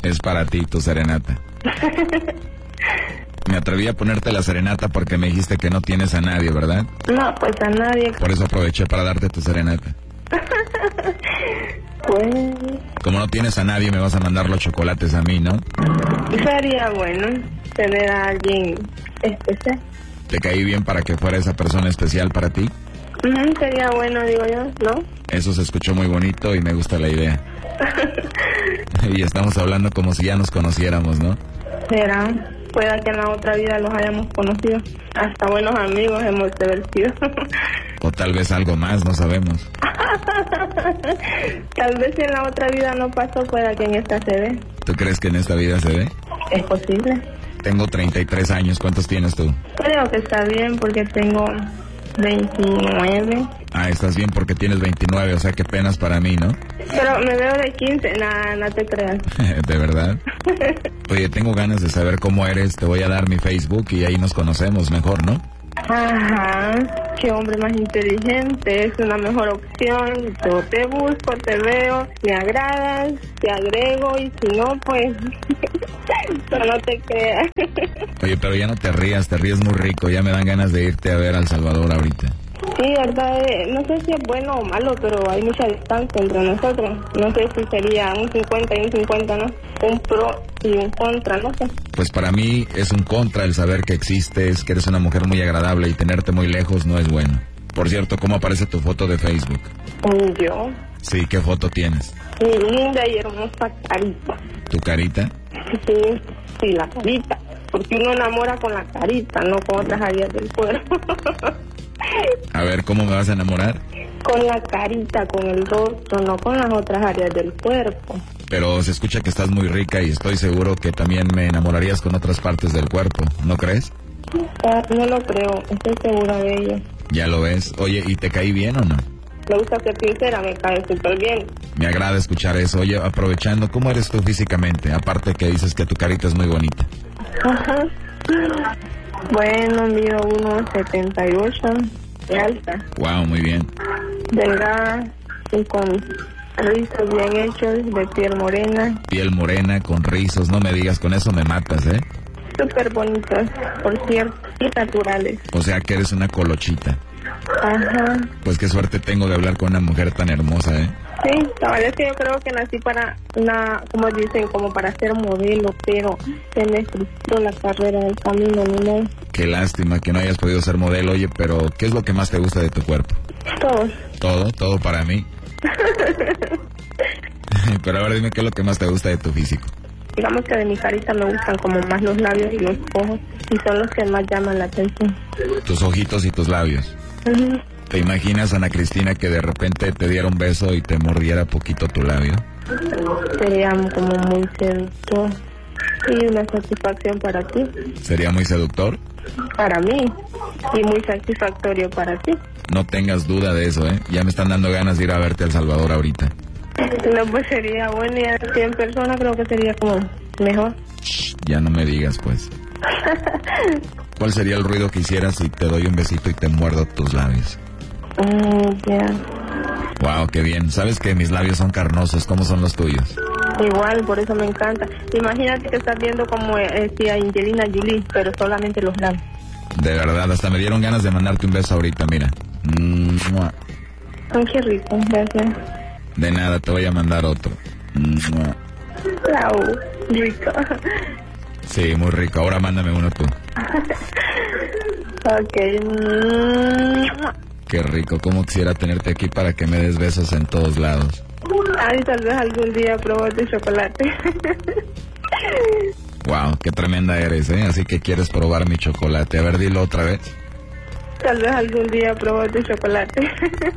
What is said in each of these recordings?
Es para ti tu serenata. Me atreví a ponerte la serenata porque me dijiste que no tienes a nadie, ¿verdad? No, pues a nadie. Por eso aproveché para darte tu serenata. Pues... Como no tienes a nadie, me vas a mandar los chocolates a mí, ¿no? sería bueno tener a alguien especial. ¿Te caí bien para que fuera esa persona especial para ti? Sería bueno, digo yo, ¿no? Eso se escuchó muy bonito y me gusta la idea. Y estamos hablando como si ya nos conociéramos, ¿no? Será. Pueda que en la otra vida los hayamos conocido. Hasta buenos amigos hemos de haber sido. O tal vez algo más, no sabemos. Tal vez si en la otra vida no pasó, pueda que en esta se ve. ¿Tú crees que en esta vida se ve? Es posible. Tengo 33 años, ¿cuántos tienes tú? Creo que está bien porque tengo 29. Ah, estás bien porque tienes 29, o sea que penas para mí, ¿no? Pero me veo de 15, no te creas. ¿De verdad? Oye, tengo ganas de saber cómo eres, te voy a dar mi Facebook y ahí nos conocemos mejor, ¿no? Ajá, qué hombre más inteligente, es una mejor opción. Yo te busco, te veo, me agradas, te agrego y si no, pues, no te creas. Oye, pero ya no te rías muy rico, ya me dan ganas de irte a ver a El Salvador ahorita. Sí, verdad, no sé si es bueno o malo, pero hay mucha distancia entre nosotros. No sé si sería un 50 y un 50, ¿no? Un pro y un contra, no sé. Pues para mí es un contra el saber que existes, que eres una mujer muy agradable y tenerte muy lejos no es bueno. Por cierto, ¿cómo aparece tu foto de Facebook? ¿Yo? Sí, ¿qué foto tienes? Mi linda y hermosa carita. ¿Tu carita? Sí, la carita. Porque uno enamora con la carita, no con otras áreas del cuerpo. A ver, ¿cómo me vas a enamorar? Con la carita, con el rostro, no con las otras áreas del cuerpo. Pero se escucha que estás muy rica y estoy seguro que también me enamorarías con otras partes del cuerpo, ¿no crees? No lo creo, estoy segura de ello. Ya lo ves. Oye, ¿y te caí bien o no? Me gusta ser sincera, me cae súper bien. Me agrada escuchar eso. Oye, aprovechando, ¿cómo eres tú físicamente? Aparte que dices que tu carita es muy bonita. Ajá. Bueno, mido 1.78 de alta. Wow, muy bien. Delgada y con rizos bien hechos, de piel morena. Piel morena, con rizos, no me digas, con eso me matas, ¿eh? Súper bonitos, por cierto, y naturales. O sea que eres una colochita. Ajá. Pues qué suerte tengo de hablar con una mujer tan hermosa, ¿eh? Sí, la verdad es que yo creo que nací para como dicen, como para ser modelo, pero se me frustró la carrera del camino, ¿no? Qué lástima que no hayas podido ser modelo, oye, pero ¿qué es lo que más te gusta de tu cuerpo? Todo para mí. Pero ahora dime qué es lo que más te gusta de tu físico. Digamos que de mi carita me gustan como más los labios y los ojos, y son los que más llaman la atención. Tus ojitos y tus labios. Uh-huh. ¿Te imaginas, Ana Cristina, que de repente te diera un beso y te mordiera poquito tu labio? Sería como muy seductor y una satisfacción para ti. ¿Sería muy seductor? Para mí, y muy satisfactorio para ti. No tengas duda de eso, ¿eh? Ya me están dando ganas de ir a verte a El Salvador ahorita. No, pues sería bueno, y así en persona creo que sería como mejor. Ya no me digas, pues. ¿Cuál sería el ruido que hicieras si te doy un besito y te muerdo tus labios? Ya. Wow, qué bien. ¿Sabes que mis labios son carnosos? ¿Cómo son los tuyos? Igual, por eso me encanta. Imagínate que estás viendo como si a Angelina Jolie, pero solamente los labios. De verdad, hasta me dieron ganas de mandarte un beso ahorita, mira. Ay, qué rico, gracias. De nada, te voy a mandar otro. Wow, rico. Sí, muy rico. Ahora mándame uno tú. Ok. Qué rico, cómo quisiera tenerte aquí para que me des besos en todos lados. Ay, tal vez algún día pruebo tu chocolate. Wow, qué tremenda eres, ¿eh? Así que quieres probar mi chocolate. A ver, dilo otra vez. Tal vez algún día pruebo tu chocolate.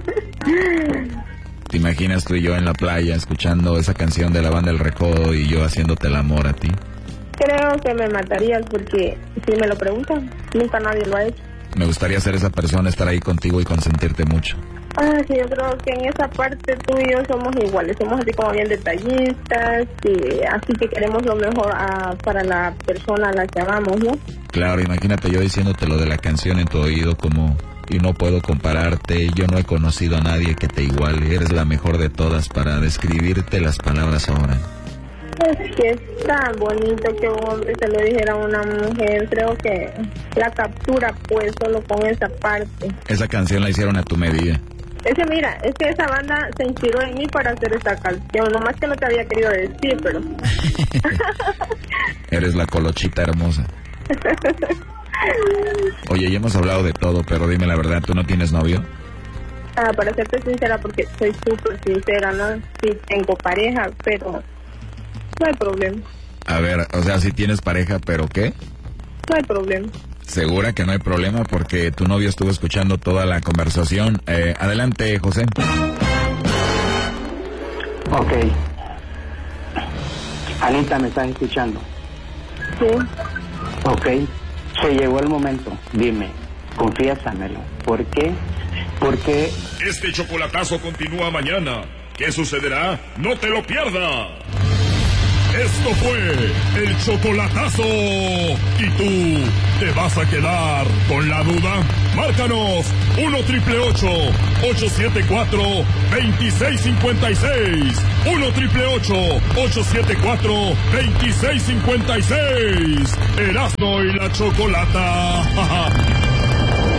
¿Te imaginas tú y yo en la playa escuchando esa canción de la banda El Recodo y yo haciéndote el amor a ti? Creo que me matarías porque si me lo preguntan, nunca nadie lo ha hecho. Me gustaría ser esa persona, estar ahí contigo y consentirte mucho. Sí, yo creo que en esa parte tú y yo somos iguales, somos así como bien detallistas, y así que queremos lo mejor para la persona a la que amamos, ¿no? Claro, imagínate yo diciéndote lo de la canción en tu oído como... Y no puedo compararte, yo no he conocido a nadie que te iguale, eres la mejor de todas, para describirte las palabras sobran. Es que es tan bonito que un hombre se lo dijera a una mujer. Creo que la captura pues solo con esa parte. Esa canción la hicieron a tu medida. Es que mira, es que esa banda se inspiró en mí para hacer esta canción. Nomás que no te había querido decir, pero... Eres la colochita hermosa. Oye, ya hemos hablado de todo, pero dime la verdad, ¿tú no tienes novio? Para serte sincera, porque soy súper sincera, ¿no? Sí, tengo pareja, pero no hay problema. A ver, o sea, si tienes pareja, ¿pero qué? No hay problema. ¿Segura que no hay problema? Porque tu novio estuvo escuchando toda la conversación. Adelante, José. Ok. Anita, ¿me estás escuchando? Sí. Ok. Se llegó el momento. Dime, confiésamelo. ¿Por qué? Porque... Este chocolatazo continúa mañana. ¿Qué sucederá? ¡No te lo pierdas! Esto fue el chocolatazo. ¿Y tú te vas a quedar con la duda? Márcanos 1-888-874-2656. 1-888-874-2656. Erasmo y la Chocolata.